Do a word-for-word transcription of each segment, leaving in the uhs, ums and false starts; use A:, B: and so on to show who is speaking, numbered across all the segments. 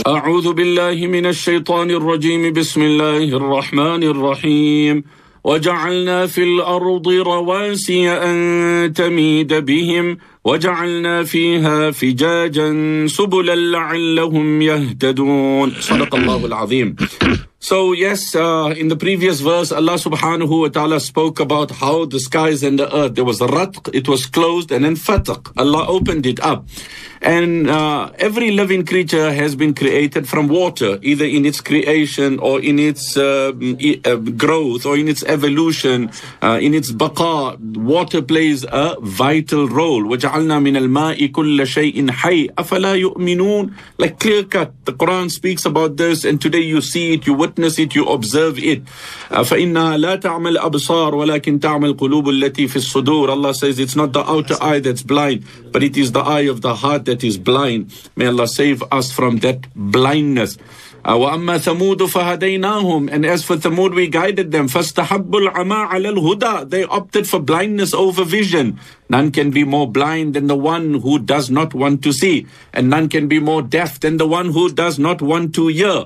A: أعوذ بالله من الشيطان الرجيم بسم الله الرحمن الرحيم وجعلنا في الأرض رواسي أن تميد بهم وجعلنا فيها فجاجا سبلا لعلهم يهتدون صدق الله العظيم. So yes, uh, in the previous verse, Allah subhanahu wa ta'ala spoke about how the skies and the earth, there was a ratq, it was closed, and then fataq, Allah opened it up. And uh, every living creature has been created from water, either in its creation or in its uh, uh, growth or in its evolution, uh, in its baqa. Water plays a vital role. وَجَعَلْنَا مِنَ الْمَاءِ كُلَّ شَيْءٍ حَيٍّ أَفَلَا يُؤْمِنُونَ. Like clear cut, the Quran speaks about this, and today you see it, you witness it, you observe it. Uh, فَإِنَّهَا لَا تَعْمَى الْأَبْصَارُ وَلَكِنْ تَعْمَى الْقُلُوبُ الَّتِي فِي الصُّدُورِ. Allah says it's not the outer eye that's blind, but it is the eye of the heart that is blind. May Allah save us from that blindness. Uh, وَأَمَّا ثَمُودُ فَهَدَيْنَاهُمْ. And as for Thamud, we guided them. فَاسْتَحَبُّ الْعَمَىٰ عَلَى الْهُدَىٰ. They opted for blindness over vision. None can be more blind than the one who does not want to see. And none can be more deaf than the one who does not want to hear.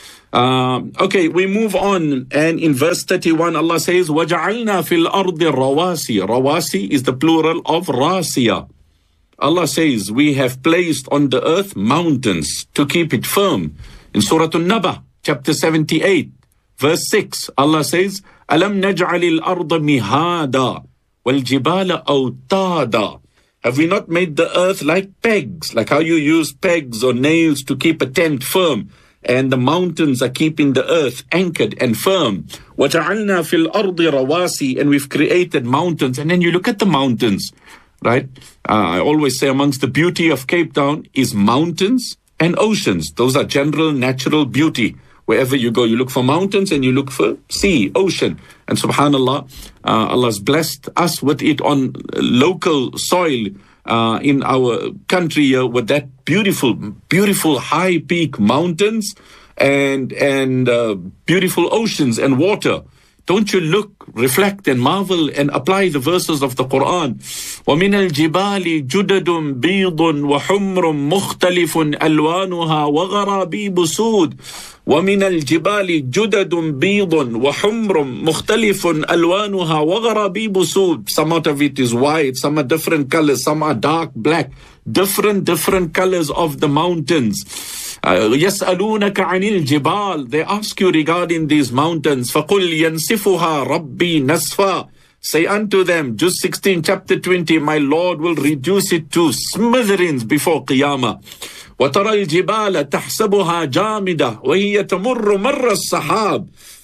A: Uh, okay, we move on. And in verse thirty-one, Allah says, وَجَعَلْنَا فِي الْأَرْضِ الرَّوَاسِيَ. Rawasi is the plural of Rasiya. Allah says, we have placed on the earth mountains to keep it firm. In Surah An-Naba, chapter seventy-eight, verse six, Allah says, أَلَمْ نَجْعَلِ الْأَرْضَ مِهَادًا وَالْجِبَالَ أَوْتَادًا. Have we not made the earth like pegs, like how you use pegs or nails to keep a tent firm? And the mountains are keeping the earth anchored and firm. وَجَعَلْنَا فِي الْأَرْضِ رَوَاسِي. And we've created mountains. And then you look at the mountains, right? Uh, I always say amongst the beauty of Cape Town is mountains and oceans. Those are general natural beauty. Wherever you go, you look for mountains and you look for sea, ocean. And subhanAllah, uh, Allah's blessed us with it on local soil uh, in our country uh, with that beautiful, beautiful high peak mountains and, and uh, beautiful oceans and water. Don't you look, reflect and marvel and apply the verses of the Quran. وَمِنَ الْجِبَالِ جُدَدٌ بِيضٌ وَحُمْرٌ مُخْتَلِفٌ أَلْوَانُهَا وَغَرَابِيبُ سُودٌ. وَمِنَ الْجِبَالِ جُدَدٌ بِيضٌ وَحُمْرٌ مُخْتَلِفٌ أَلْوَانُهَا وَغَرَابِيبُ سُودٌ. Some out of it is white, some are different colors, some are dark black. Different, different colors of the mountains. يَسْأَلُونَكَ عَنِ الْجِبَالِ. They ask you regarding these mountains. فَقُلْ يَنْسِفُهَا رَبِّي نَسْفًا. Say unto them, Juz sixteen, chapter twenty, my Lord will reduce it to smithereens before Qiyamah. وَتَرَى الْجِبَالَ تَحْسَبُهَا جَامِدَةً وَهِيَ تَمُرُّ مَرَّ السَّحَابِ.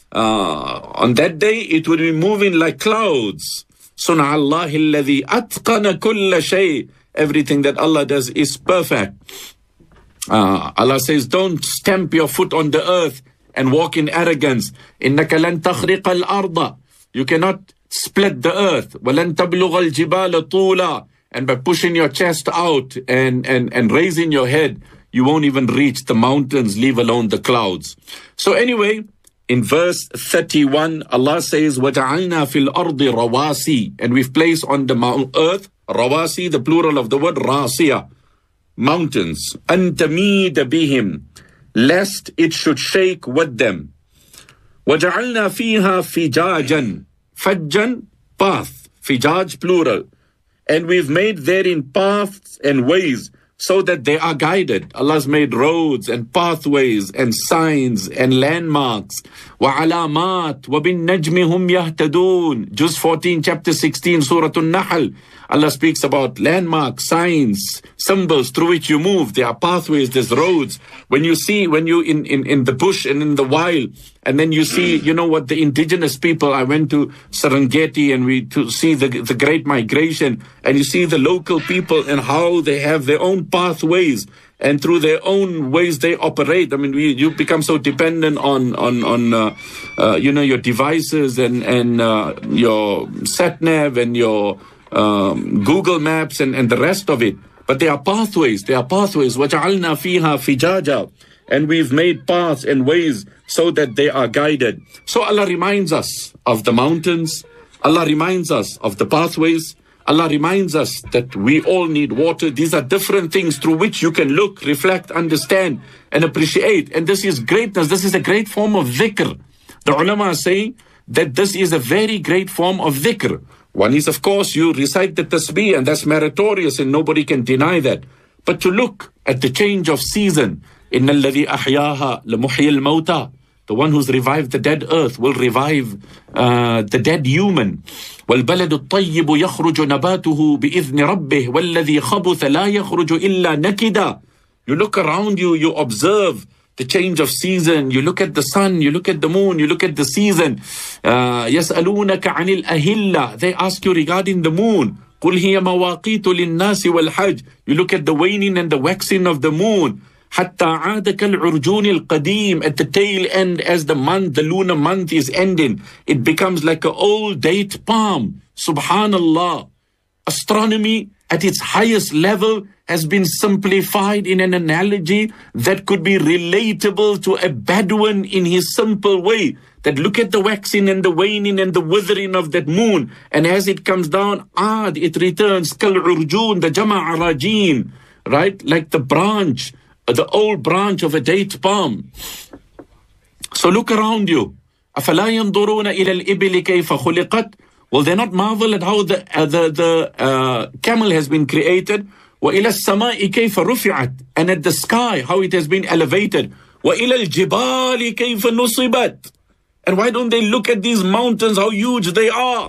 A: On that day, it will be moving like clouds. صُنْعَ اللَّهِ الَّذِي أَتْقَنَ كُلَّ شَيْءٍ. Everything that Allah does is perfect. Uh, Allah says, don't stamp your foot on the earth and walk in arrogance. إِنَّكَ لَن تَخْرِقَ الْأَرْضَ. You cannot split the earth. وَلَن تَبْلُغَ الْجِبَالَ طُولًا. And by pushing your chest out and, and, and raising your head, you won't even reach the mountains, leave alone the clouds. So anyway, in verse thirty-one, Allah says, وَجَعَلْنَا فِي الْأَرْضِ رَوَاسِي. And we've placed on the earth, Rawasi, the plural of the word Rasiya, mountains, أَن تَمِيدَ بِهِمْ, lest it should shake with them. وَجَعَلْنَا فِيهَا فِجَاجًا. Fajjan, path. Fijaj, plural. And we've made therein paths and ways so that they are guided. Allah's made roads and pathways and signs and landmarks. وَعَلَامَاتٍ وَبِالنَّجْمِ هُمْ يَهْتَدُونَ. Juz fourteen, chapter sixteen, Surah An-Nahl. Allah speaks about landmarks, signs, symbols through which you move. There are pathways, there's roads. When you see, when you in, in, in the bush and in the wild, and then you see, you know what, the indigenous people, I went to Serengeti and we to see the, the great migration, and you see the local people and how they have their own pathways. And through their own ways they operate. I mean, we, you become so dependent on on on uh, uh, you know, your devices and and uh, your sat nav and your um, Google Maps and and the rest of it. But there are pathways. There are pathways. وَجَعَلْنَا فِيهَا فِجَاجًا. And we've made paths and ways so that they are guided. So Allah reminds us of the mountains. Allah reminds us of the pathways. Allah reminds us that we all need water. These are different things through which you can look, reflect, understand, and appreciate. And this is greatness. This is a great form of dhikr. The ulama say that this is a very great form of dhikr. One is, of course, you recite the tasbih, and that's meritorious, and nobody can deny that. But to look at the change of season, إِنَّ الَّذِي أَحْيَاهَا لَمُحْيِي الْمَوْتَى, the one who's revived the dead earth will revive uh, the dead human. وَالْبَلَدُ الطَّيِّبُ يَخْرُجُ نَبَاتُهُ بِإِذْنِ رَبِّهِ وَالَّذِي خَبُثَ لَا يَخْرُجُ إِلَّا نَكِدًا. You look around you, you observe the change of season. You look at the sun, you look at the moon, you look at the season. Uh, يَسْأَلُونَكَ عَنِ الْأَهِلَّةِ. They ask you regarding the moon. قُلْ هِيَ مَوَاقِيتُ لِلنَّاسِ وَالْحَجِّ. You look at the waning and the waxing of the moon. حتى عاد كالعرجون القديم. At the tail end, as the month, the lunar month is ending, it becomes like an old date palm. Subhanallah. Astronomy at its highest level has been simplified in an analogy that could be relatable to a Bedouin in his simple way. That look at the waxing and the waning and the withering of that moon, and as it comes down, ad, it returns كالعرجون, the jama' arajin, right? Like the branch, the old branch of a date palm. So look around you. أَفَلَا يَنْظُرُونَ إِلَى الْإِبِلِ كَيْفَ خُلِقَتْ. Will they not marvel at how the uh, the, the uh, camel has been created? وَإِلَى السَّمَاءِ كَيْفَ رُفِعَتْ. And at the sky, how it has been elevated. وَإِلَى الْجِبَالِ كَيْفَ نُصِبَتْ. And why don't they look at these mountains, how huge they are?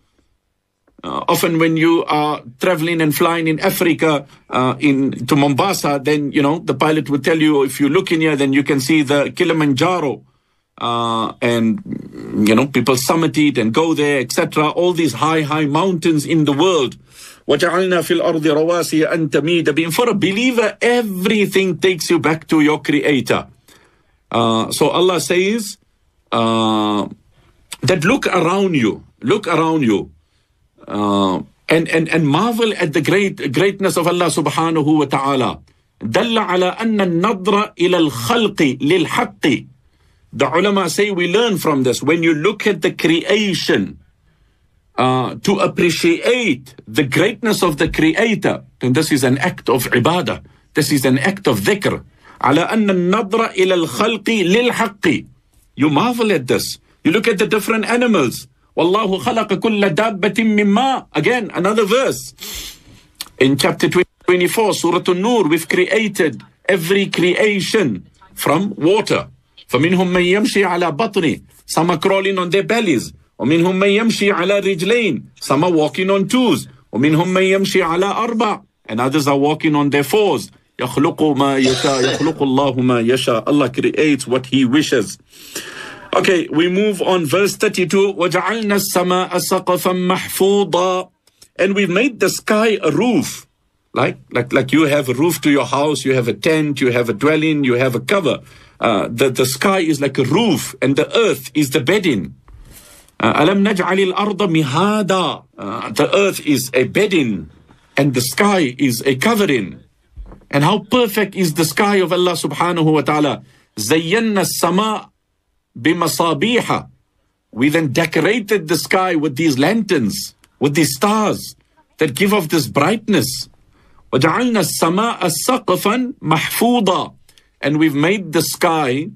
A: Uh, often when you are traveling and flying in Africa, uh, in to Mombasa, then, you know, the pilot will tell you, if you look in here, then you can see the Kilimanjaro. Uh, and, you know, people summit it and go there, et cetera. All these high, high mountains in the world. وَجَعَلْنَا فِي الْأَرْضِ رَوَاسِيَ أَن تَمِيدَ بِهِمْ. For a believer, everything takes you back to your Creator. Uh, so Allah says uh, that look around you, look around you. Uh, and, and, and marvel at the great greatness of Allah subhanahu wa ta'ala. دل على أن النظر إلى الخلق للحق. The ulama say we learn from this. When you look at the creation, uh, to appreciate the greatness of the Creator, then this is an act of ibadah. This is an act of dhikr. على أن النظر إلى الخلق للحق. You marvel at this. You look at the different animals. وَاللَّهُ خَلَقَ كُلَّ دَابَّةٍ مِّن مَّاءٍ. Again, another verse. In chapter twenty-four, Surah An-Nur, we've created every creation from water. فَمِنْهُمْ مَنْ يَمْشِي عَلَى بَطْنِ. Some are crawling on their bellies. وَمِنْهُمْ مَنْ يَمْشِي عَلَى رِجْلَيْنِ. Some are walking on twos. وَمِنْهُمْ مَنْ يَمْشِي عَلَى أَرْبَعٍ. And others are walking on their fours. يَخْلُقُ مَا يَشَاءُ يَخْلُقُ اللَّهُ مَا يَشَاءُ. Allah creates what He wishes. Okay, we move on. Verse thirty-two. وَجَعَلْنَا السَّمَاءَ سَقَفًا مَحْفُوظًا. And we've made the sky a roof. Like, like, like you have a roof to your house, you have a tent, you have a dwelling, you have a cover. Uh, the, the sky is like a roof, and the earth is the bedding. أَلَمْ نَجْعَلِ الْأَرْضَ مِهَادًا. Uh, the earth is a bedding, and the sky is a covering. And how perfect is the sky of Allah subhanahu wa ta'ala. زَيَّنَّا السَّمَاءَ بِمَصَابِيحَ. We then decorated the sky with these lanterns, with these stars that give off this brightness. وَجَعَلْنَا السَّمَاءَ سَقْفًا مَحْفُوظًا. And we've made the sky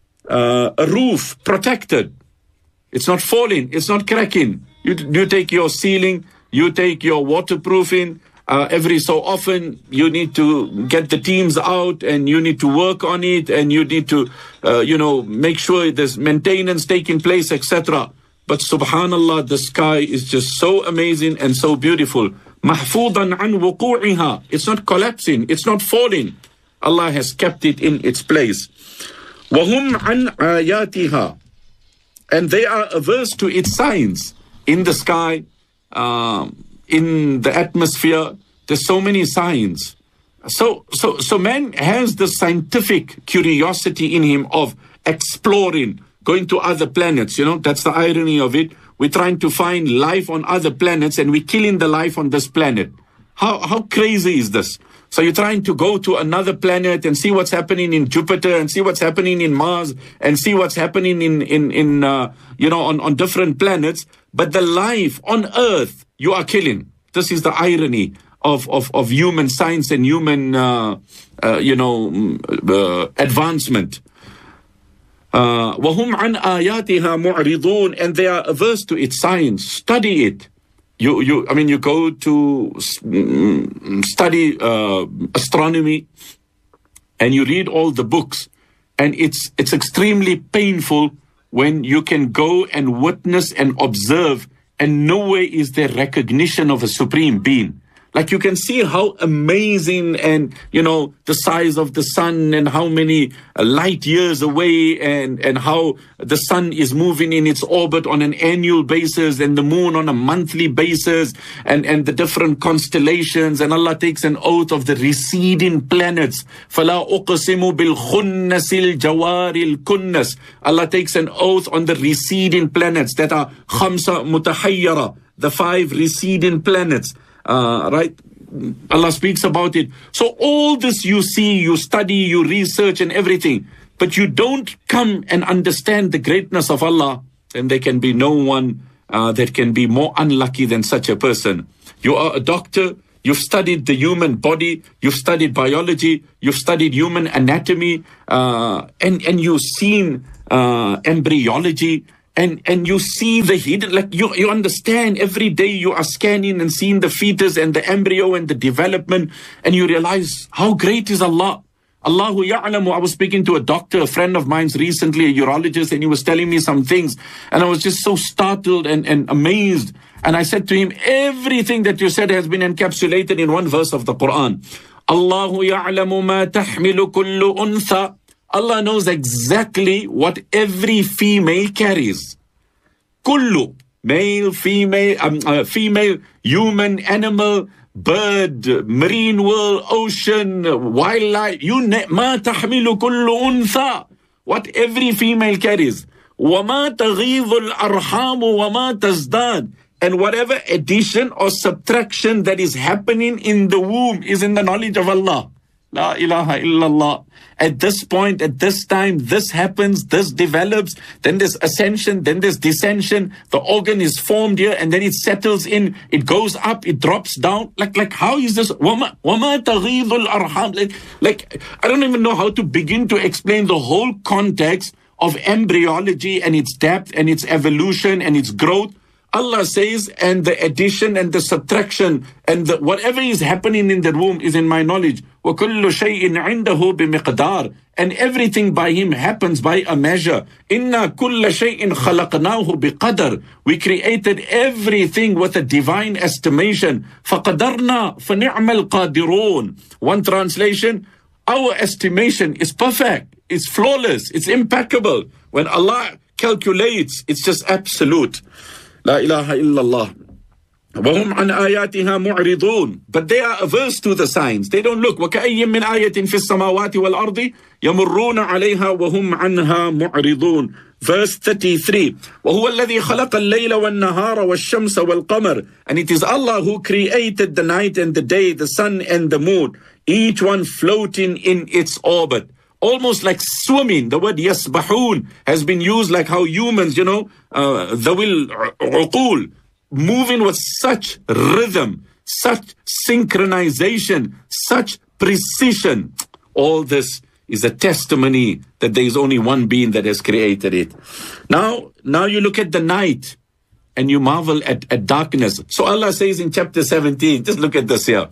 A: uh, a roof, protected. It's not falling, it's not cracking. You, you take your ceiling, you take your waterproofing. Uh, every so often, you need to get the teams out and you need to work on it and you need to, uh, you know, make sure there's maintenance taking place, et cetera. But subhanallah, the sky is just so amazing and so beautiful. مَحْفُوظًا عَنْ وُقُوعِهَا. It's not collapsing, it's not falling. Allah has kept it in its place. وَهُمْ عَنْ آيَاتِهَا. And they are averse to its signs. In the sky, um, in the atmosphere, there's so many signs. So, so, so man has the scientific curiosity in him of exploring, going to other planets. You know, that's the irony of it. We're trying to find life on other planets and we're killing the life on this planet. How, how crazy is this? So you're trying to go to another planet and see what's happening in Jupiter and see what's happening in Mars and see what's happening in, in, in uh, you know, on, on different planets. But the life on Earth, you are killing. this is the irony of, of, of human science and human, uh, uh, you know, uh, advancement. Uh, وَهُمْ عَنْ آيَاتِهَا مُعْرِضُونَ, and they are averse to its science. Study it. You, you, I mean, you go to study uh, astronomy, and you read all the books, and it's it's extremely painful when you can go and witness and observe, and nowhere is there recognition of a supreme being. Like, you can see how amazing, and, you know, the size of the sun and how many uh, light years away, and, and how the sun is moving in its orbit on an annual basis and the moon on a monthly basis, and, and the different constellations. And Allah takes an oath of the receding planets. فَلَا أُقْسِمُ بِالْخُنَّسِ الْجَوَارِ الْكُنَّسِ. Allah takes an oath on the receding planets that are خَمْسَ مُتَحَيَّرَ, the five receding planets. Uh, right? Allah speaks about it. So all this you see, you study, you research and everything, but you don't come and understand the greatness of Allah, then there can be no one uh, that can be more unlucky than such a person. You are a doctor, you've studied the human body, you've studied biology, you've studied human anatomy, uh, and, and you've seen uh, embryology, And and you see the hidden, like you, you understand every day you are scanning and seeing the fetus and the embryo and the development, and you realize how great is Allah. Allahu ya'lamu. I was speaking to a doctor, a friend of mine's recently, a urologist, and he was telling me some things, and I was just so startled and, and amazed. And I said to him, everything that you said has been encapsulated in one verse of the Quran. Allahu ya'lamu ma tahmilu kullu untha. Allah knows exactly what every female carries. Kullu, male, female, um, uh, female, human, animal, bird, marine world, ocean, wildlife, you ne- ma tahmilu kullu untha. What every female carries. وَمَا تَغِيظُ الْأَرْحَامُ وَمَا تَزْدَادُ. And whatever addition or subtraction that is happening in the womb is in the knowledge of Allah. La ilaha illallah. At this point, at this time, this happens, this develops, then there's ascension, then there's descension. The organ is formed here, and then it settles in, it goes up, it drops down. Like, like how is this? وَمَا تَغِيظُ الْأَرْحَامُ. Like, like, I don't even know how to begin to explain the whole context of embryology and its depth and its evolution and its growth. Allah says, and the addition and the subtraction and the, whatever is happening in the womb is in my knowledge. وَكُلُّ شَيْءٍ عِنْدَهُ بِمِقْدَارٍ. And everything by Him happens by a measure. إِنَّا كُلَّ شَيْءٍ خَلَقْنَاهُ بِقَدَرٍ. We created everything with a divine estimation. فَقَدَرْنَا فَنِعْمَ الْقَادِرُونَ. One translation, our estimation is perfect, it's flawless, it's impeccable. When Allah calculates, it's just absolute. La ilaha illallah. وَهُمْ عَنْ آيَاتِهَا مُعْرِضُونَ. But they are averse to the signs. They don't look. وَكَأَيٍّ مِّنْ آيَةٍ فِي السَّمَاوَاتِ وَالْأَرْضِ يَمُرُّونَ عَلَيْهَا وَهُمْ عَنْهَا مُعْرِضُونَ. Verse thirty-three. وَهُوَ الَّذِي خَلَقَ اللَّيْلَ وَالنَّهَارَ وَالشَّمْسَ وَالْقَمَرَ. And it is Allah who created the night and the day, the sun and the moon, each one floating in its orbit. Almost like swimming. The word yasbahun has been used like how humans, you know, uh, dhawil uqul, moving with such rhythm, such synchronization, such precision. All this is a testimony that there is only one being that has created it. Now, now you look at the night and you marvel at, at darkness. So Allah says in chapter seventeen, just look at this here.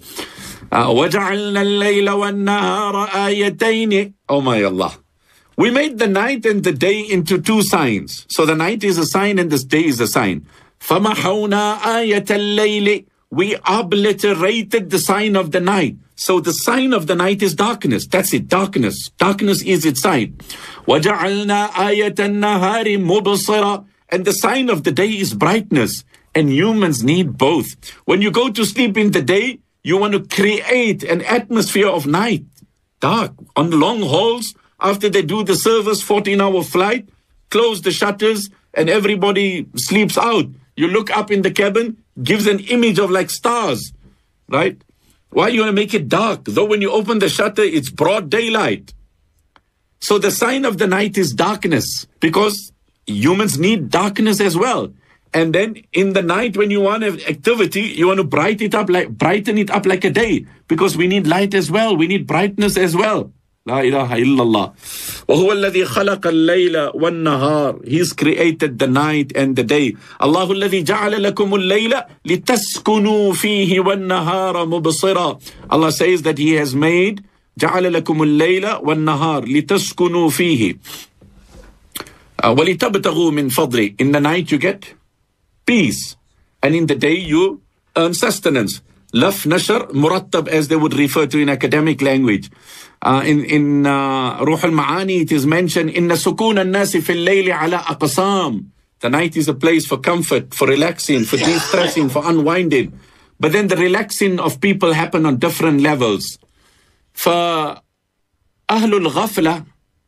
A: وَجَعَلْنَا اللَّيْلَ وَالنَّهَارَ آيَتَيْنِ. Oh my Allah. We made the night and the day into two signs. So the night is a sign and this day is a sign. فَمَحَوْنَا آيَةَ اللَّيْلِ. We obliterated the sign of the night. So the sign of the night is darkness. That's it, darkness. Darkness is its sign. وَجَعَلْنَا آيَةَ النَّهَارِ مُبْصِرًا. And the sign of the day is brightness. And humans need both. When you go to sleep in the day, you want to create an atmosphere of night, dark, on long hauls. After they do the service, fourteen hour flight, close the shutters and everybody sleeps out. You look up in the cabin, gives an image of like stars, right? Why you want to make it dark? Though when you open the shutter, it's broad daylight. So the sign of the night is darkness, because humans need darkness as well. And then in the night, when you want activity, you want to brighten it up like brighten it up like a day, because we need light as well. We need brightness as well. La ilaha illallah. وَهُوَ الَّذِي خَلَقَ اللَّيْلَ وَالنَّهَارِ. He's created the night and the day. اللَّهُ الَّذِي جَعَلَ لَكُمُ اللَّيْلَ لِتَسْكُنُوا فِيهِ وَالنَّهَارَ مُبْصِرًا. Allah says that He has made جَعَلَ لَكُمُ اللَّيْلَ وَالنَّهَارِ لِتَسْكُنُوا فِيهِ وَلِتَبْتَغُوا مِنْ فَضْلِهِ. In the night you get peace, and in the day you earn sustenance. Laf nashr murattab, as they would refer to in academic language. Uh, in in uh, Ruh al-Ma'ani it is mentioned, inna sukun al-nasi fil layli ala aqsam. The night is a place for comfort, for relaxing, for de-stressing, for unwinding. But then the relaxing of people happen on different levels. فأهل الغفلة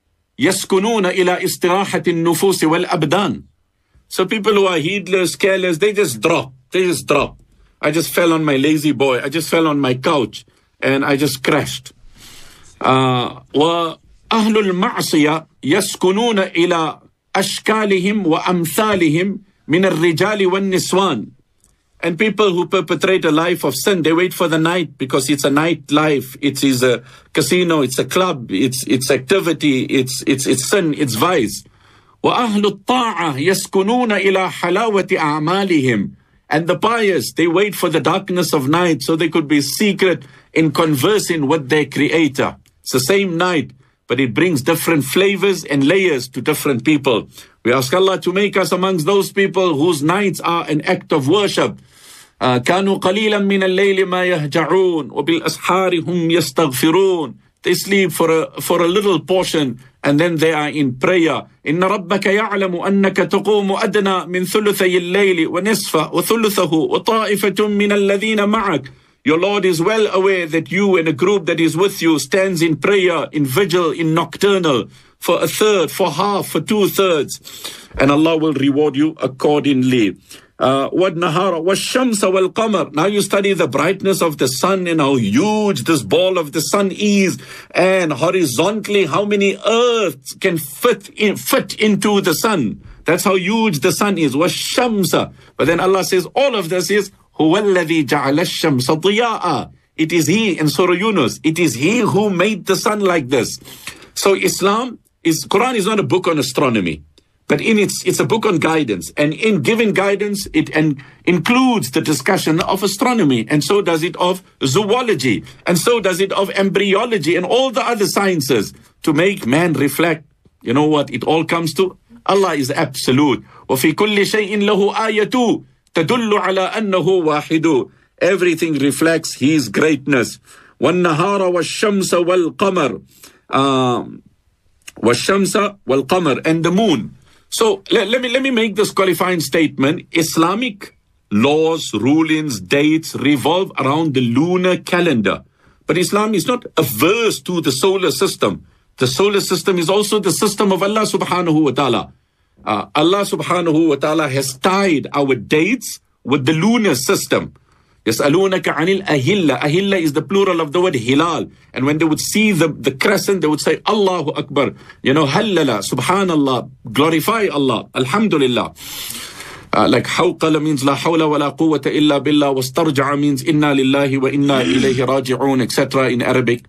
A: يسكنون إلى استراحة النفوس والأبدان. So people who are heedless, careless, they just drop. They just drop. I just fell on my lazy boy. I just fell on my couch and I just crashed. Uh, وأهل المعصية يسكنون إلى أشكالهم وأمثالهم من الرجال والنسوان. And people who perpetrate a life of sin, they wait for the night because it's a night life. It is a casino, it's a club, it's it's activity, it's it's it's sin, it's vice. وأهل الطاعة يسكنون إلى حلاوة أعمالهم. And the pious, they wait for the darkness of night so they could be secret in conversing with their Creator. It's the same night, but it brings different flavors and layers to different people. We ask Allah to make us amongst those people whose nights are an act of worship. كانوا قليلا من الليل ما يهجعون وبالأسحار هم يستغفرون. They sleep for a, for a little portion and then they are in prayer. إن ربك يعلم أنك تقوم أدنى من ثلثي الليل ونصفه وثلثه وطائفة من الذين معك. Your Lord is well aware that you and a group that is with you stands in prayer, in vigil, in nocturnal, for a third, for half, for two-thirds. And Allah will reward you accordingly. وَالنَّهَارَ وَالشَّمْسَ وَالْقَمَرِ. Now you study the brightness of the sun and how huge this ball of the sun is, and horizontally how many earths can fit in, fit into the sun. That's how huge the sun is. وَالشَّمْسَ. But then Allah says all of this is هُوَ الَّذِي جَعَلَ الشَّمْسَ ضِيَاءً. It is He, in Surah Yunus, it is He who made the sun like this. So Islam is, Quran is not a book on astronomy, but in its, it's a book on guidance. And in giving guidance, it en- includes the discussion of astronomy, and so does it of zoology, and so does it of embryology and all the other sciences, to make man reflect. You know what it all comes to? Allah is absolute. وَفِي كُلِّ شَيْءٍ لَهُ آيَةٌ تَدُلُّ عَلَىٰ أَنَّهُ وَاحِدٌ. Everything reflects His greatness. وَالنَّهَارَ وَالشَّمْسَ وَالْقَمَرِ. Um, وَالشَّمْسَ وَالْقَمَرِ. And the moon. So let, let me let me make this qualifying statement. Islamic laws, rulings, dates revolve around the lunar calendar. But Islam is not averse to the solar system. The solar system is also the system of Allah subhanahu wa ta'ala. Uh, Allah subhanahu wa ta'ala has tied our dates with the lunar system. يَسْأَلُونَكَ عَنِ الْأَهِلَّةِ. Ahilla is the plural of the word hilal. And when they would see the, the crescent, they would say, Allahu Akbar. You know, hallala, subhanallah, glorify Allah, alhamdulillah. Uh, like hawqala means la hawla wa la quwwata illa billah. Wastarja'a means inna lillahi wa inna ilayhi raji'un, et cetera in Arabic.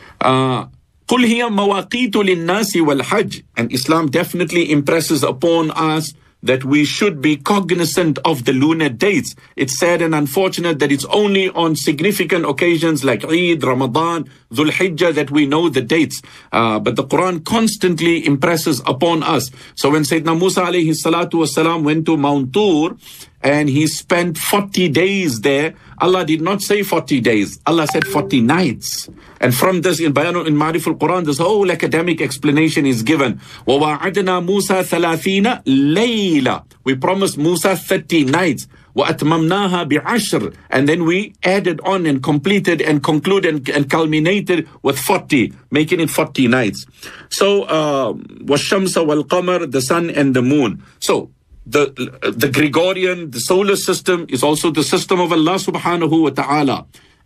A: Uh, قُلْ هِيَ مَوَاقِيتُ لِلنَّاسِ وَالْحَجِّ. And Islam definitely impresses upon us that we should be cognizant of the lunar dates. It's sad and unfortunate that it's only on significant occasions like Eid, Ramadan, Dhul Hijjah that we know the dates. Uh, but the Quran constantly impresses upon us. So when Sayyidina Musa alayhi salatu wasalam went to Mount Tur and he spent forty days there, Allah did not say forty days. Allah said forty nights. And from this, in Bayan in Ma'rif al-Quran, this whole academic explanation is given. وَوَعَدْنَا مُوسَى ثَلَاثِينَ لَيْلًا. We promised Musa thirty nights. وَأَتْمَمْنَاهَا بِعَشْرٍ. And then we added on and completed and concluded and, and culminated with forty, making it forty nights. So, uh, وَالشَّمْسَ وَالْقَمَرِ, the sun and the moon. So, the the Gregorian, the solar system is also the system of Allah subhanahu wa ta'ala.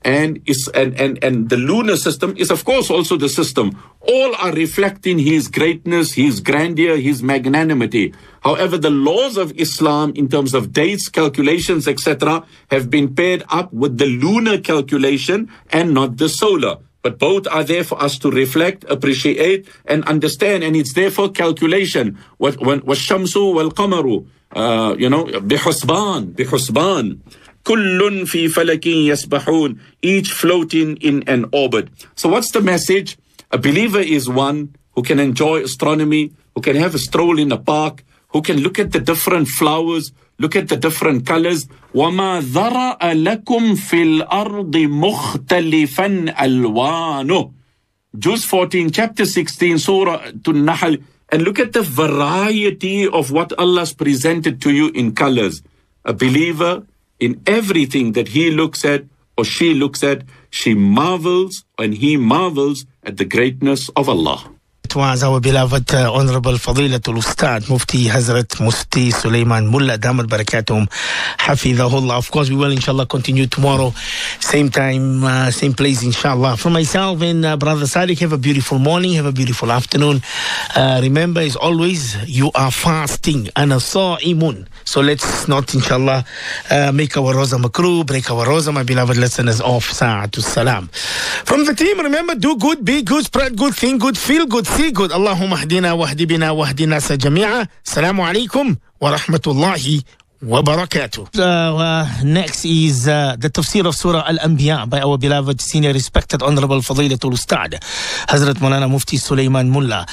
A: and, is, and, and, and the lunar system is, of course, also the system. All are reflecting his greatness, his grandeur, his magnanimity. However, the laws of Islam in terms of dates, calculations, et cetera have been paired up with the lunar calculation and not the solar. But both are there for us to reflect, appreciate, and understand. And it's there for calculation. وَالشَّمْسُ وَالْقَمَرُ uh, You know, بِحُسْبَانِ بِحُسْبَانِ كُلٌّ فِي فَلَكٍ يَسْبَحُونَ Each floating in an orbit. So what's the message? A believer is one who can enjoy astronomy, who can have a stroll in a park, who can look at the different flowers, look at the different colors. وَمَا ذَرَأَ لَكُمْ فِي الْأَرْضِ مُخْتَلِفًا أَلْوَانُهُ Juz fourteen, chapter sixteen, Surah An-Nahl. And look at the variety of what Allah's presented to you in colors. A believer, in everything that he looks at or she looks at, she marvels and he marvels at the greatness of Allah.
B: It was our beloved uh, Honorable Fadilatul Ustad Mufti Hazrat Mufti Sulaiman Mullah Damat Barakatuhum Hafidhahullah. Of course, we will inshallah continue tomorrow, same time, uh, same place inshallah. For myself and uh, Brother Sadiq, have a beautiful morning, have a beautiful afternoon. Uh, remember, as always, you are fasting and a sa'imun. So let's not inshallah uh, make our roza makruh, break our roza, my beloved listeners of Sa'atul Salam. From the team, remember, do good, be good, spread good, think good, feel good, see good. Allahumma hdina wahdi bina wahdi nasa jami'a. Assalamu alaikum wa rahmatullahi wa barakatuh. Uh, uh, next is uh, the tafsir of Surah Al-Anbiya by our beloved, senior, respected, honorable Fadilatul Ustad Hazrat Maulana Mufti Sulaiman Mullah.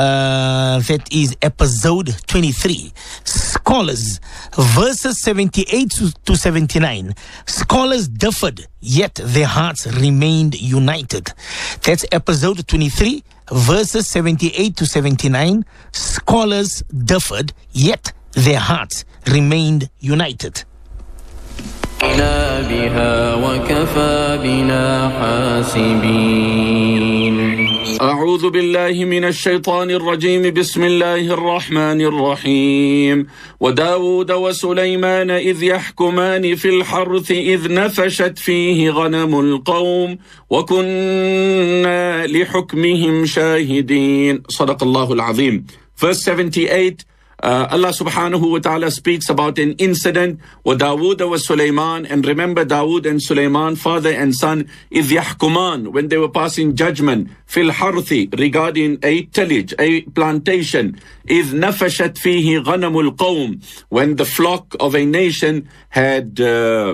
B: Uh, that is episode twenty-three. Scholars, verses seventy-eight to seventy-nine. Scholars differed, yet their hearts remained united. That's episode twenty-three, verses seventy-eight to seventy-nine. Scholars differed, yet their hearts remained united.
A: أعوذ بالله من الشيطان الرجيم بسم الله الرحمن الرحيم وداود وسليمان إذ يحكمان في الحرث إذ نفشت فيه غنم القوم وكنا لحكمهم شاهدين صدق الله العظيم. Verse seventy-eight, Uh, Allah subhanahu wa ta'ala speaks about an incident with Dawood wa Sulaiman. And remember, Dawood and Sulaiman, father and son, إِذْ يَحْكُمَانِ, when they were passing judgment, fil harthi, regarding a tillage, a plantation, إِذْ نَفَشَتْ فِيهِ غَنَمُ الْقَوْمِ, when the flock of a nation had uh,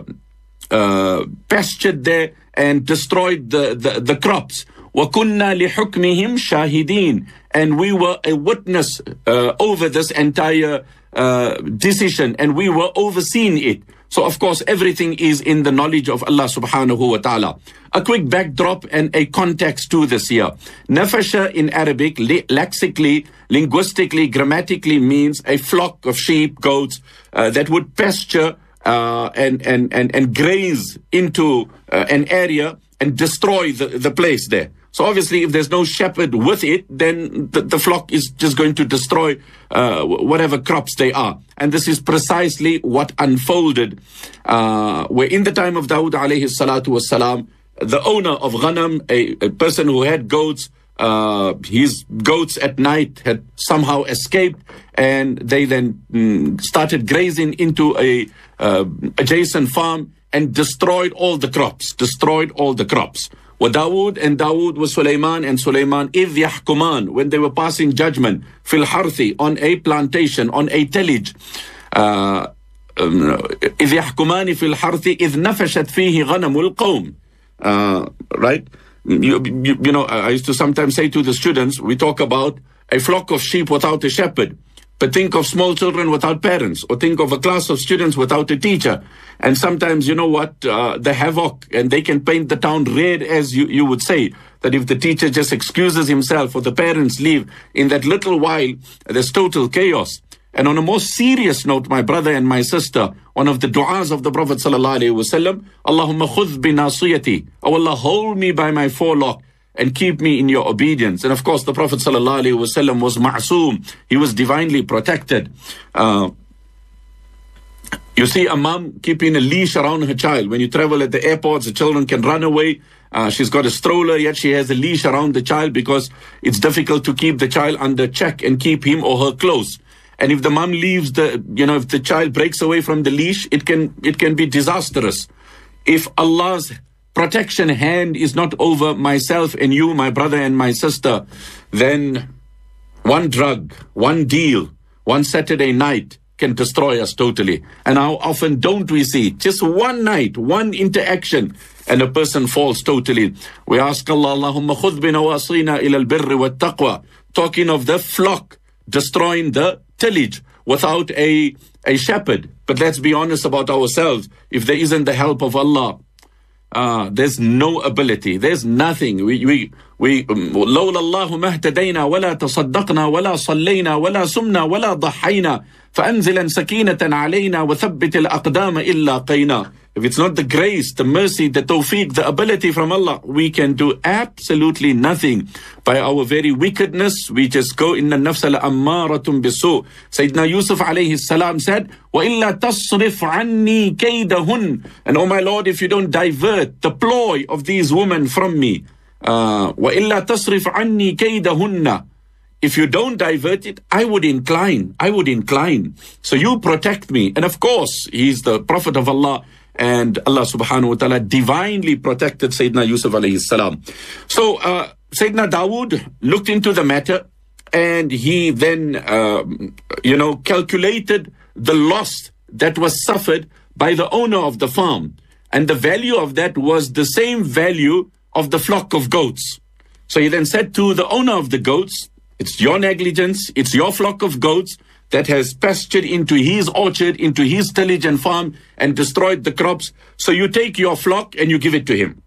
A: uh, pastured there and destroyed the, the, the crops. وَكُنَّا لِحُكْمِهِمْ شَاهِدِينَ, and we were a witness uh, over this entire uh, decision, and we were overseeing it. So, of course, everything is in the knowledge of Allah subhanahu wa ta'ala. A quick backdrop and a context to this here. Nafasha in Arabic, lexically, linguistically, grammatically means a flock of sheep, goats, uh, that would pasture uh, and, and, and, and graze into uh, an area and destroy the, the place there. So obviously, if there's no shepherd with it, then the, the flock is just going to destroy uh, whatever crops they are. And this is precisely what unfolded. Uh, where in the time of Dawood alayhi salatu wassalam, the owner of Ghanam, a, a person who had goats, uh, his goats at night had somehow escaped, and they then mm, started grazing into a uh, adjacent farm and destroyed all the crops, destroyed all the crops. وَدَاوُد and Dawood was Sulaiman and Sulaiman إِذْ يَحْكُمَانِ, when they were passing judgment, fil harthi, on a plantation, on a tillage. Uh, إِذْ يَحْكُمَانِ فِي الْحَرْثِ إِذْ نَفَشَتْ فِيهِ غَنَمُ الْقَوْمِ. Uh, right? You, you, you know, I used to sometimes say to the students, we talk about a flock of sheep without a shepherd. But think of small children without parents, or think of a class of students without a teacher. And sometimes, you know what, uh, the havoc, and they can paint the town red, as you, you would say, that if the teacher just excuses himself or the parents leave, in that little while, there's total chaos. And on a more serious note, my brother and my sister, one of the du'as of the Prophet sallallahu alaihi wasallam, Allahumma khudh bi nasiyati, oh Allah, hold me by my forelock and keep me in your obedience. And of course, the Prophet sallallahu alaihi wasallam was ma'soom. He was divinely protected. Uh, You see a mom keeping a leash around her child. When you travel at the airports, the children can run away. Uh, she's got a stroller, yet she has a leash around the child because it's difficult to keep the child under check and keep him or her close. And if the mom leaves the, you know, if the child breaks away from the leash, it can, it can be disastrous. If Allah's protection hand is not over myself and you, my brother and my sister, then one drug, one deal, one Saturday night can destroy us totally. And how often don't we see just one night, one interaction, and a person falls totally. We ask Allah, Allahumma khudh bina wa asrina ila al-birri wa taqwa. Talking of the flock destroying the tillage without a, a shepherd. But let's be honest about ourselves. If there isn't the help of Allah, Uh, there's no ability. There's nothing. We, we, we, لولا الله ما اهتدينا ولا تصدقنا ولا صلينا ولا سمنا ولا ضحينا فأنزلا سكينة علينا وثبت الأقدام إلا قينا. If it's not the grace, the mercy, the tawfiq, the ability from Allah, we can do absolutely nothing. By our very wickedness, we just go in the nafs al-ammaratum bisu. Sayyidina Yusuf alayhi salam said, وَإِلَّا تَصْرِفْ عَنِّي كَيْدَهُنْ. And oh my Lord, if you don't divert the ploy of these women from me, uh, وَإِلَّا تَصْرِفْ عَنِّي كَيْدَهُنَّ. If you don't divert it, I would incline. I would incline. So you protect me. And of course, he's the Prophet of Allah. And Allah subhanahu wa ta'ala divinely protected Sayyidina Yusuf alayhi salam. So uh, Sayyidina Dawood looked into the matter, and he then, uh, you know, calculated the loss that was suffered by the owner of the farm. And the value of that was the same value of the flock of goats. So he then said to the owner of the goats, it's your negligence, it's your flock of goats that has pastured into his orchard, into his tillage and farm, and destroyed the crops. So you take your flock and you give it to him.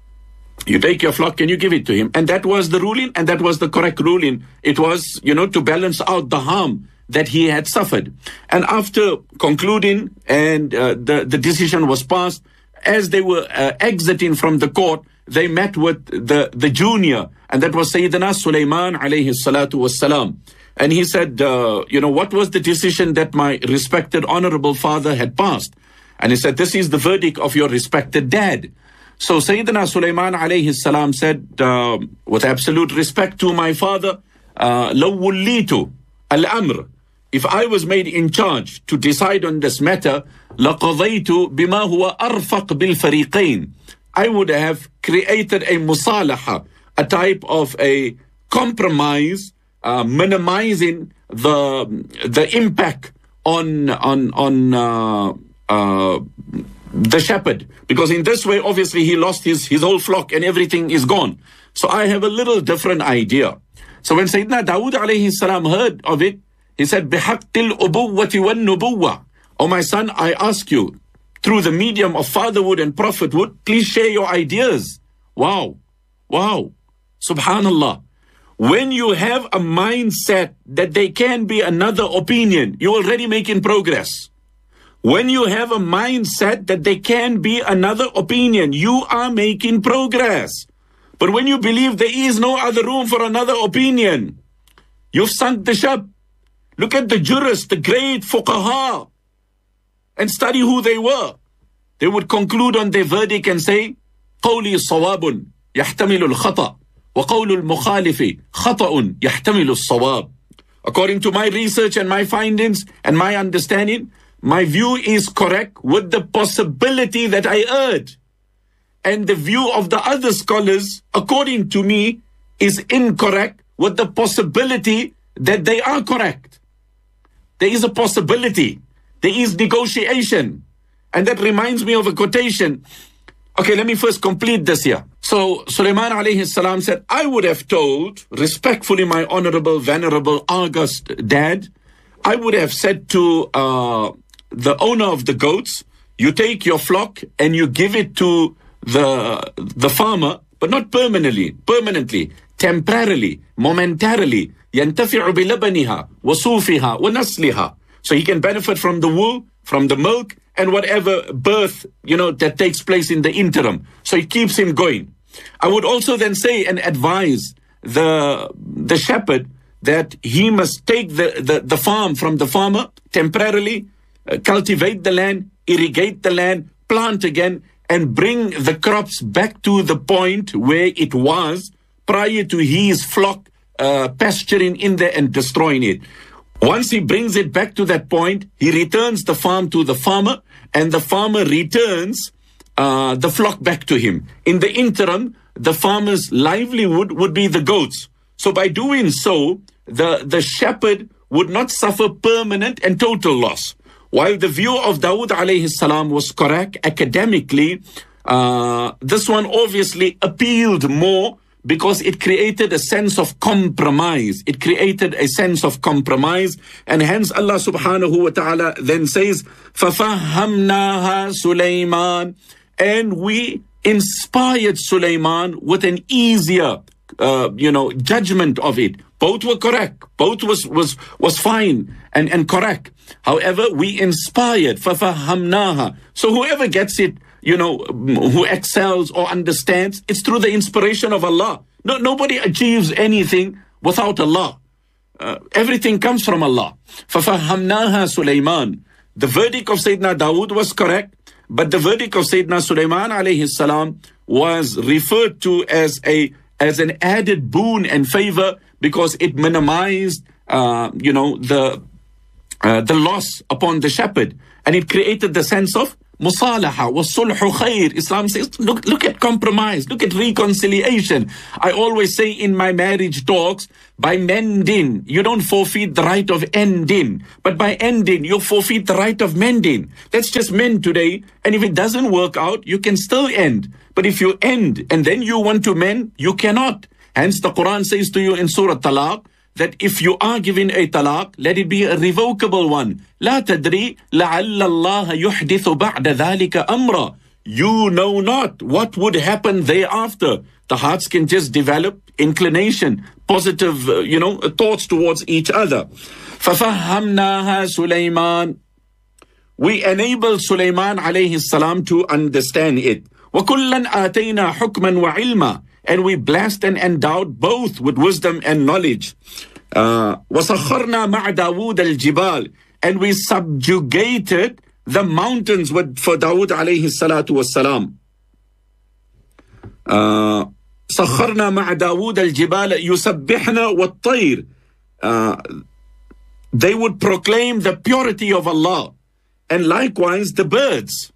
A: You take your flock and you give it to him. And that was the ruling, and that was the correct ruling. It was, you know, to balance out the harm that he had suffered. And after concluding, and uh, the, the decision was passed, as they were uh, exiting from the court, they met with the, the junior, and that was Sayyidina Sulaiman alayhi salatu wassalam. And he said, uh, you know, what was the decision that my respected honorable father had passed? And he said, this is the verdict of your respected dad. So Sayyidina Sulaiman alayhi salam said, uh, with absolute respect to my father, uh, لو وليت الأمر, if I was made in charge to decide on this matter, لقضيت بما هو أرفق بالفريقين, I would have created a musalaha, a type of a compromise, uh, minimizing the the impact on on on uh, uh, the shepherd, because in this way, obviously, he lost his his whole flock and everything is gone. So I have a little different idea. So when Sayyidina Dawood alayhi salam heard of it, he said, بِحَقِّ الْأُبُوَّةِ وَالنُّبُوَّةِ. Oh my son, I ask you, through the medium of fatherhood and prophethood, please share your ideas. Wow. Wow. Subhanallah. When you have a mindset that there can be another opinion, you're already making progress. When you have a mindset that there can be another opinion, you are making progress. But when you believe there is no other room for another opinion, you've sunk the ship. Look at the jurists, the great fuqaha, and study who they were. They would conclude on their verdict and say, قولي صواب يحتمل الخطأ وقول المخالف خطأ يحتمل الصواب. According to my research and my findings and my understanding, my view is correct with the possibility that I erred. And the view of the other scholars, according to me, is incorrect with the possibility that they are correct. There is a possibility. There is negotiation. And that reminds me of a quotation. Okay, let me first complete this here. So Sulaiman alayhi salam said, I would have told, respectfully, my honorable, venerable, august dad, I would have said to uh, the owner of the goats, you take your flock and you give it to the, the farmer, but not permanently, permanently, temporarily, momentarily, ينتفع بلبنها وصوفها ونسلها. So he can benefit from the wool, from the milk, and whatever birth, you know, that takes place in the interim. So it keeps him going. I would also then say and advise the, the shepherd that he must take the, the, the farm from the farmer temporarily, uh, cultivate the land, irrigate the land, plant again, and bring the crops back to the point where it was prior to his flock uh, pasturing in there and destroying it. Once he brings it back to that point, he returns the farm to the farmer, and the farmer returns uh, the flock back to him. In the interim, the farmer's livelihood would be the goats. So by doing so, the, the shepherd would not suffer permanent and total loss. While the view of Dawood alayhi salam was correct academically, uh, this one obviously appealed more because it created a sense of compromise. It created a sense of compromise. And hence Allah subhanahu wa ta'ala then says, فَفَهَّمْنَاهَا سُلَيْمَانَ, and we inspired Sulaiman with an easier, uh, you know, judgment of it. Both were correct. Both was was was fine and, and correct. However, we inspired, فَفَهَّمْنَاهَا. So whoever gets it, you know, who excels or understands, it's through the inspiration of Allah. No, nobody achieves anything without Allah. Uh, everything comes from Allah. فَفَهَّمْنَاهَا سُلَيْمَانَ. The verdict of Sayyidina Dawood was correct, but the verdict of Sayyidina Sulaiman alayhi salam was referred to as a as an added boon and favor because it minimized, uh, you know, the uh, the loss upon the shepherd, and it created the sense of musalaha wa sulhu khair. Islam says, look, look at compromise, look at reconciliation. I always say in my marriage talks, by mending, you don't forfeit the right of ending, but by ending, you forfeit the right of mending. Let's just mend today, and if it doesn't work out, you can still end. But if you end and then you want to mend, you cannot. Hence the Quran says to you in Surah Talaq, that if you are given a talaq, let it be a revocable one. لا تدري لعل الله يحدث بعد ذلك أمرا. You know not what would happen thereafter. The hearts can just develop inclination, positive, uh, you know, thoughts towards each other. فَفَهَّمْنَاهَا سُلَيْمَانَ. We enable Sulaiman alayhi salam to understand it. وَكُلًّا آتَيْنَا حُكْمًا وَعِلْمًا. And we blessed and endowed both with wisdom and knowledge. Uh, وَسَخَّرْنَا مَعَ دَاوُودَ الْجِبَالِ. And we subjugated the mountains with, for Dawood alayhi salatu wassalam. Uh, سَخَّرْنَا مَعَ دَاوُودَ الْجِبَالَ يُسَبِّحْنَا وَالطَّيْرِ. Uh, they would proclaim the purity of Allah, and likewise the birds.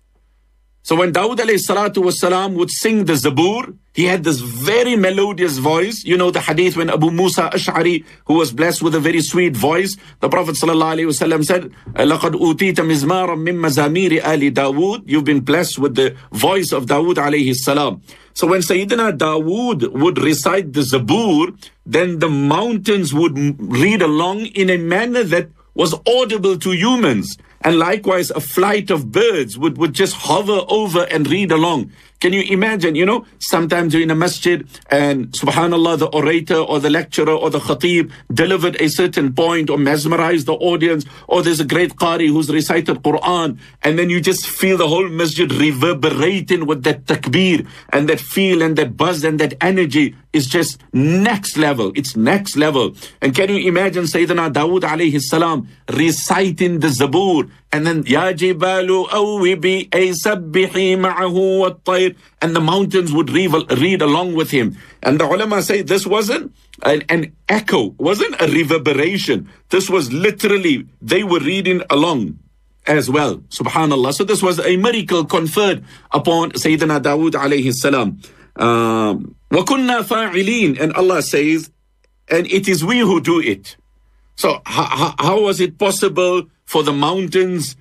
A: So when Dawood alayhi salatu wasalam would sing the Zabur, he had this very melodious voice. You know the hadith when Abu Musa Ash'ari, who was blessed with a very sweet voice, the Prophet sallallahu alayhi wasallam said, لَقَدْ أُوتِيتَ مِزْمَارًا مِّن مَزَامِيرِ آلِ دَاوُود. You've been blessed with the voice of Dawood alayhi salam. So when Sayyidina Dawood would recite the Zabur, then the mountains would read along in a manner that was audible to humans. And likewise, a flight of birds would, would just hover over and read along. Can you imagine, you know, sometimes you're in a masjid and subhanallah, the orator or the lecturer or the khatib delivered a certain point or mesmerized the audience, or there's a great qari who's recited Quran, and then you just feel the whole masjid reverberating with that takbir and that feel and that buzz and that energy is just next level. It's next level. And can you imagine Sayyidina Dawood alayhi salam reciting the Zabur, and then Ya Jibalu Awibi Sabbihi Ma'ahu Wat-Tayr, and the mountains would read, read along with him. And the ulama say this wasn't an, an echo, wasn't a reverberation. This was literally, they were reading along as well. Subhanallah. So this was a miracle conferred upon Sayyidina Dawood alayhi salam. Um, وَكُنَّا فَاعِلِينَ. And Allah says, and it is we who do it. So how, how was it possible for the mountains,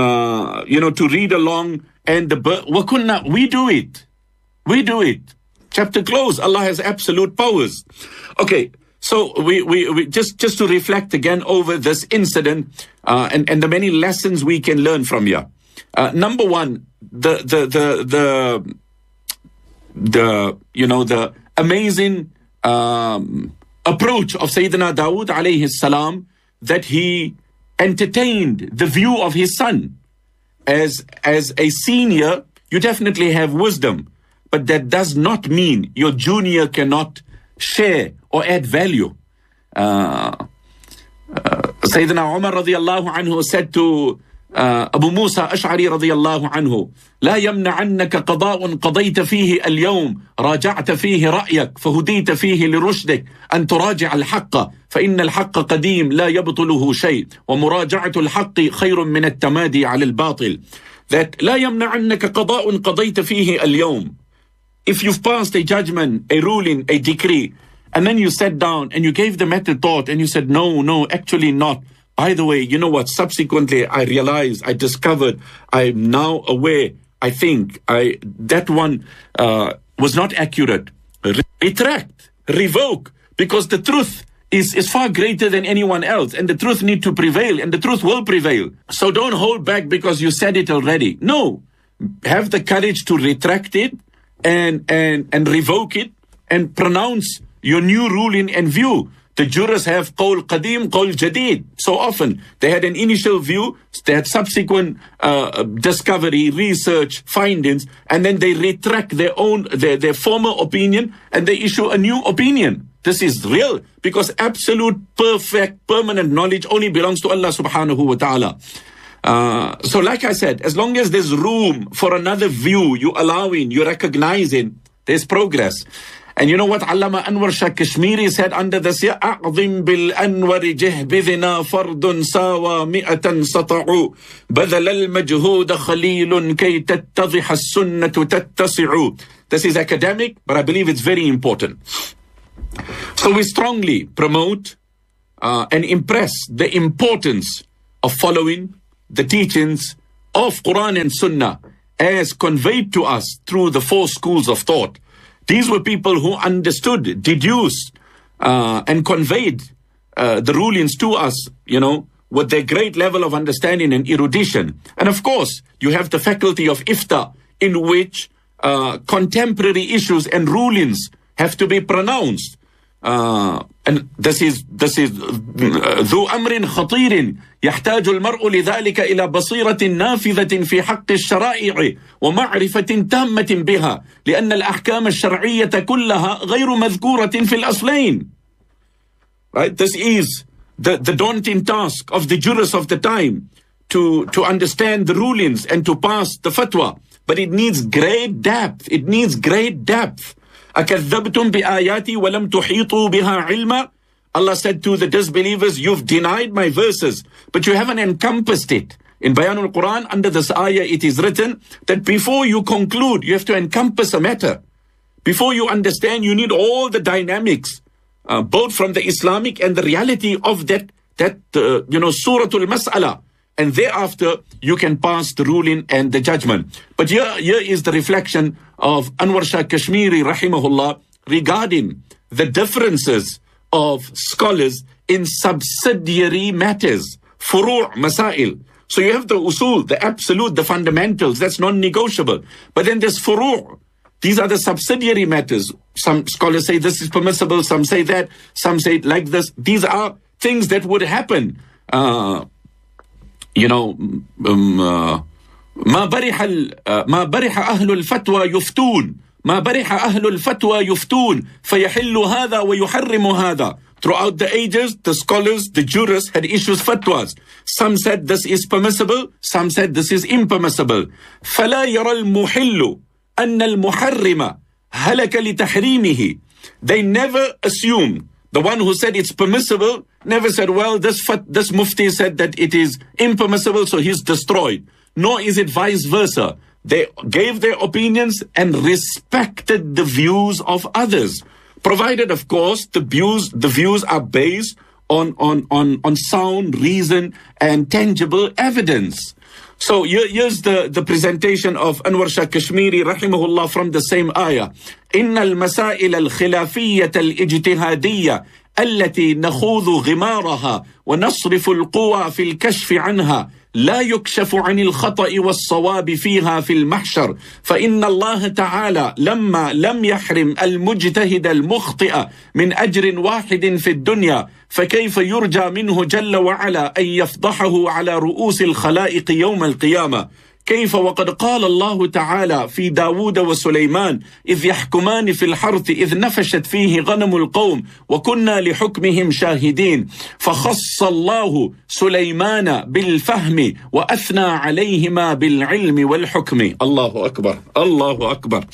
A: uh, you know, to read along, and the bird? وَكُنَّا, we do it. We do it. Chapter close. Allah has absolute powers. Okay, so we, we, we just, just to reflect again over this incident uh, and, and the many lessons we can learn from here. Uh, number one, the, the, the, the, the, you know, the amazing um, approach of Sayyidina Dawood alayhi salam, that he entertained the view of his son. As, as a senior, you definitely have wisdom, but that does not mean your junior cannot share or add value. Uh, uh, Sayyidina Umar radiallahu anhu said to أبو موسى أشعري رضي الله عنه: لا يمنعنك قضاء قضيت فيه اليوم راجعت فيه رأيك فهديت فيه لرشدك أن تراجع الحق فإن الحق قديم لا يبطله شيء ومراجعة الحق خير من التمادي على الباطل. That لا يمنعنك قضاء قضيت فيه اليوم. If you've passed a judgment, a ruling, a decree, and then you sat down and you gave the matter thought and you said, no, no, actually not. By the way, you know what? Subsequently, I realized, I discovered, I'm now aware, I think, I that one uh, was not accurate. Retract, revoke, because the truth is, is far greater than anyone else, and the truth need to prevail, and the truth will prevail. So don't hold back because you said it already. No, have the courage to retract it and, and, and revoke it and pronounce your new ruling and view. The jurors have qawl qadim, qawl jadid. So often they had an initial view, they had subsequent uh, discovery, research, findings, and then they retract their own, their, their former opinion, and they issue a new opinion. This is real, because absolute, perfect, permanent knowledge only belongs to Allah subhanahu wa ta'ala. Uh, so like I said, as long as there's room for another view, you allowing, you recognizing, there's progress. And you know what Allama Anwar Shah Kashmiri said under this? أعظم بالأنور جهبذنا فرد ساوى مئة سطعوا بذل المجهود خليل كي تتضح السنة تتسع. This is academic, but I believe it's very important. So we strongly promote uh, and impress the importance of following the teachings of Quran and Sunnah as conveyed to us through the four schools of thought. These were people who understood, deduced, uh, and conveyed uh, the rulings to us, you know, with their great level of understanding and erudition. And of course, you have the faculty of ifta, in which uh, contemporary issues and rulings have to be pronounced. Uh, and this is this is ذو أمر خطير يحتاج المرء لذلك إلى بصيرة نافذة في حق الشرائع ومعرفة تامة بها لأن الأحكام الشرعية كلها غير مذكورة في الأصلين. Right? This is the, the daunting task of the jurists of the time, to, to understand the rulings and to pass the fatwa. But it needs great depth. It needs great depth. أَكَذَّبْتُمْ بِآيَاتِي وَلَمْ تُحِيطُوا بِهَا عِلْمًا. Allah said to the disbelievers, you've denied my verses, but you haven't encompassed it. In Bayanul Quran, under this ayah, it is written that before you conclude, you have to encompass a matter. Before you understand, you need all the dynamics, uh, both from the Islamic and the reality of that, that uh, you know, Suratul Mas'ala. And thereafter, you can pass the ruling and the judgment. But here, here is the reflection of Anwar Shah Kashmiri, rahimahullah, regarding the differences of scholars in subsidiary matters, furu' masail. So you have the usul, the absolute, the fundamentals, that's non-negotiable. But then there's furu'. These are the subsidiary matters. Some scholars say this is permissible, some say that, some say it like this. These are things that would happen. Uh, You know, um, uh, ما برح ما برح أهل الفتوى يفتون ما برح أهل الفتوى يفتون فيحل هذا ويحرم هذا. Throughout the ages, the scholars, the jurists had issued fatwas. Some said this is permissible, some said this is impermissible. فلا يرى المحل أن المحرم هلك لتحريمه. They never assume. The one who said it's permissible never said, well, this this mufti said that it is impermissible, so he's destroyed. Nor is it vice versa. They gave their opinions and respected the views of others, provided, of course, the views the views are based on on on on sound reason and tangible evidence. So here, here's the, the presentation of Anwar Shah Kashmiri, rahimahullah, from the same ayah. إن المسائل الخلافية الاجتهادية التي نخوض غمارها ونصرف القوى في الكشف عنها لا يكشف عن الخطأ والصواب فيها في المحشر فإن الله تعالى لما لم يحرم المجتهد المخطئ من أجر واحد في الدنيا فكيف يرجى منه جل وعلا أن يفضحه على رؤوس الخلائق يوم القيامة. كيف وقد قال الله تعالى في داود وسليمان إذ يحكمان في الحرث إذ نفشت فيه غنم القوم وكنا لحكمهم شاهدين فخص الله سليمان بالفهم وأثنى عليهما بالعلم والحكم. الله أكبر, الله أكبر.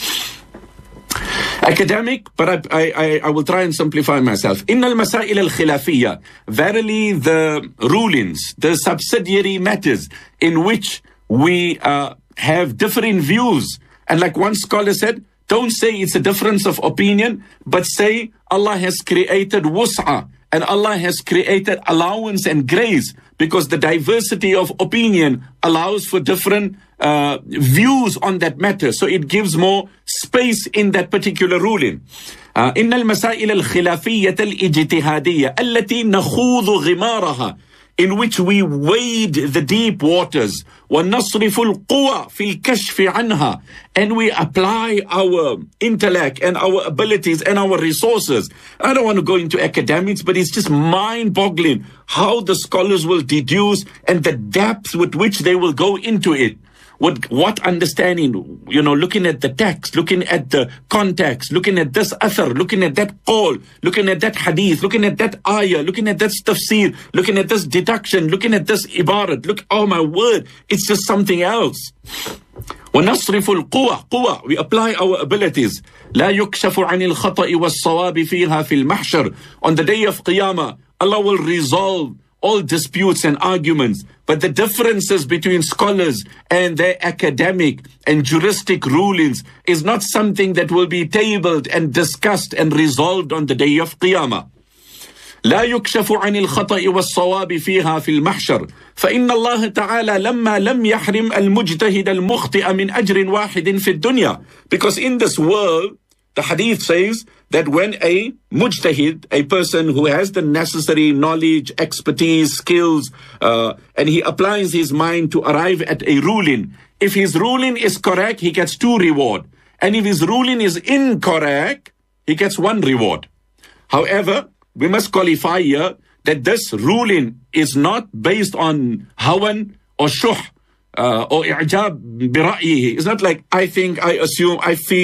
A: Academic, but I, I, I will try and simplify myself. إن المسائل الخلافية, verily the rulings, the subsidiary matters in which we uh, have different views. And like one scholar said, don't say it's a difference of opinion, but say Allah has created wus'a, and Allah has created allowance and grace, because the diversity of opinion allows for different uh, views on that matter. So it gives more space in that particular ruling. Uh, إن المسائل الخلافية الاجتهادية التي نخوض غمارها, in which we wade the deep waters, وَنَصْرِفُ الْقُوَى فِي الْكَشْفِ عَنْهَا, and we apply our intellect and our abilities and our resources. I don't want to go into academics, but it's just mind-boggling how the scholars will deduce and the depth with which they will go into it. What, what understanding, you know, looking at the text, looking at the context, looking at this athar, looking at that qawl, looking at that hadith, looking at that ayah, looking at that tafsir, looking at this deduction, looking at this ibarat. Look, oh my word, it's just something else. وَنَصْرِفُ الْقُوَى, قُوَى, we apply our abilities. لَا يُكْشَفُ عَنِ الْخَطَئِ وَالصَّوَابِ فِيهَا فِي الْمَحْشَرِ. On the day of Qiyamah, Allah will resolve all disputes and arguments, but the differences between scholars and their academic and juristic rulings is not something that will be tabled and discussed and resolved on the day of Qiyamah. لا يكشف عن الخطأ والصواب فيها في المحشر فإن الله تعالى لما لم يحرم المجتهد المخطئ من أجر واحد في الدنيا. Because in this world, the hadith says that when a mujtahid, a person who has the necessary knowledge, expertise, skills, uh, and he applies his mind to arrive at a ruling, if his ruling is correct, he gets two reward. And if his ruling is incorrect, he gets one reward. However, we must qualify here that this ruling is not based on hawan or shuh uh, or i'jab bi ra'yihi. It's not like I think, I assume, I feel.